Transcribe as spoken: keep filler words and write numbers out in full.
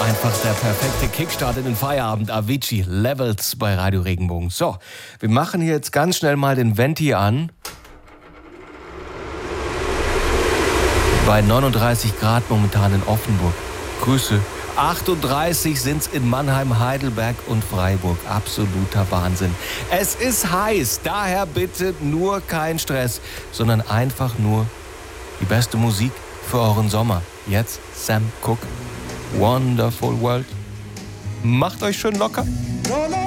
Einfach der perfekte Kickstart in den Feierabend. Avicii, Levels bei Radio Regenbogen. So, wir machen hier jetzt ganz schnell mal den Venti an. Bei neununddreißig Grad momentan in Offenburg. Grüße. achtunddreißig sind's in Mannheim, Heidelberg und Freiburg. Absoluter Wahnsinn. Es ist heiß, daher bitte nur kein Stress, sondern einfach nur die beste Musik für euren Sommer. Jetzt Sam Cooke, Wonderful World. Macht euch schön locker.